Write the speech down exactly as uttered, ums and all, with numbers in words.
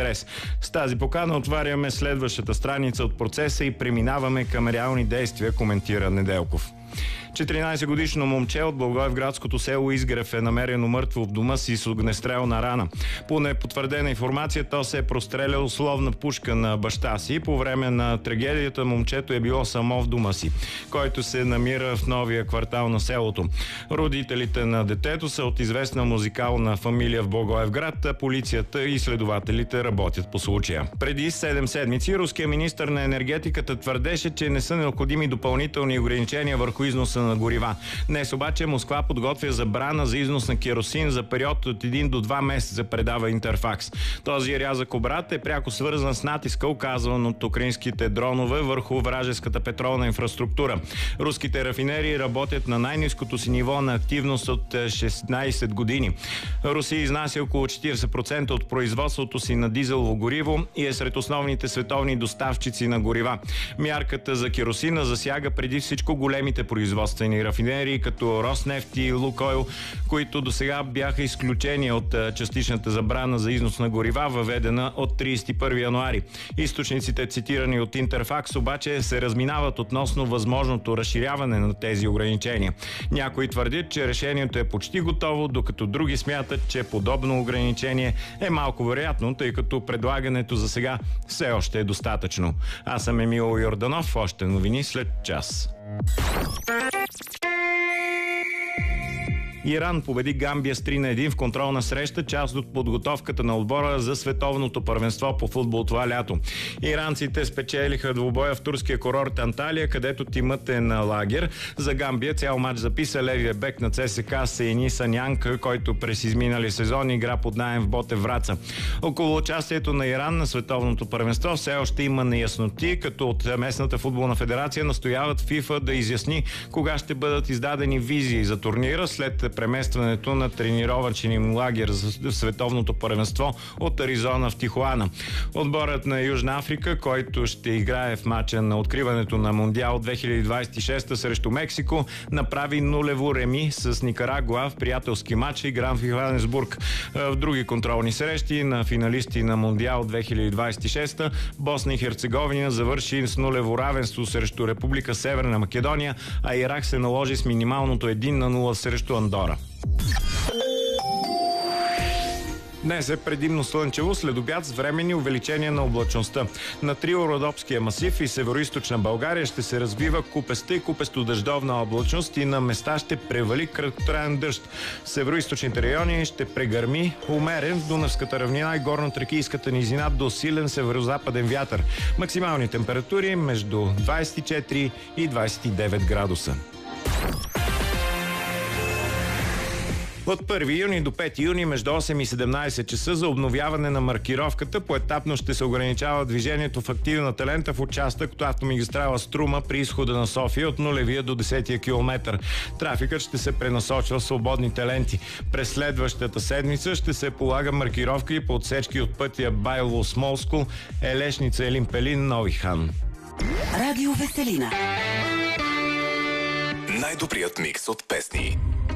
процес. С тази покана отваряме следващата страница от процеса и преминаваме към реални действия, коментира Неделков. четиринайсетгодишно момче от Благоевградското село Изгрев е намерено мъртво в дома си с огнестрелна рана. По непотвърдена информация, то се е прострелял с ловна пушка на баща си. По време на трагедията момчето е било само в дома си, който се намира в новия квартал на селото. Родителите на детето са от известна музикална фамилия в Благоевград, а полицията и следователите работят по случая. Преди седем седмици руският министър на енергетиката твърдеше, че не са необходими допълнителни ограничения върху износа на горива. Днес обаче Москва подготвя забрана за износ на керосин за период от един до два месеца, предава Интерфакс. Този рязък обрат е пряко свързан с натиска, оказван от украинските дронове върху вражеската петролна инфраструктура. Руските рафинерии работят на най-ниското си ниво на активност от шестнайсет години. Русия изнася около четирийсет процента от производството си на дизелово гориво и е сред основните световни доставчици на горива. Мярката за керосина засяга преди всичко големите производствени рафинерии, като Роснефт и Лукойл, които досега бяха изключени от частичната забрана за износ на горива, въведена от трийсет и първи януари. Източниците, цитирани от Интерфакс, обаче се разминават относно възможното разширяване на тези ограничения. Някои твърдят, че решението е почти готово, докато други смятат, че подобно ограничение е малко вероятно, тъй като предлагането за сега все още е достатъчно. Аз съм Емил Йорданов, още новини след час. Иран победи Гамбия с три на един в контролна среща, част от подготовката на отбора за световното първенство по футбол това лято. Иранците спечелиха двубоя в турския курорт Анталия, където тимът е на лагер. За Гамбия цял матч записа левия бек на ЦСКА Сейни Санянка, който през изминали сезон игра под наем в Ботев Враца. Около участието на Иран на световното първенство все още има неясноти, като от местната футболна федерация настояват ФИФА да изясни кога ще бъдат издадени визии за турнира след преместването на тренировъчен лагер за световното първенство от Аризона в Тихуана. Отборът на Южна Африка, който ще играе в матча на откриването на Мондиал две хиляди двайсет и шеста срещу Мексико, направи нулево реми с Никарагуа в приятелски матч, игран в Йоханесбург. В други контролни срещи на финалисти на Мондиал две хиляди двайсет и шеста Босна и Херцеговина завърши с нулево равенство срещу Република Северна Македония, а Ирак се наложи с минималното един на нула срещу Андора. Днес е предимно слънчево, след обяд с временни увеличения на облачността. На Триородопския масив и североизточна България ще се развива купеста и купесто-дъждовна облачност и на места ще превали краткотраен дъжд. В североизточните райони ще прегърми умерен в Дунавската равнина и горно-тракийската низина до силен северозападен вятър. Максимални температури между двайсет и четири и двайсет и девет градуса. От първи юни до пети юни между осем и седемнайсет часа за обновяване на маркировката поетапно ще се ограничава движението в активната лента в участък от автомагистрала Струма при изхода на София от нулевия до десетия километър. Трафикът ще се пренасочва в свободните ленти. През следващата седмица ще се полага маркировка и по отсечки от пътя Байло-Смолско, Елешница, Елин Пелин, Нови хан. Радио Веселина. Най-добрият микс от песни.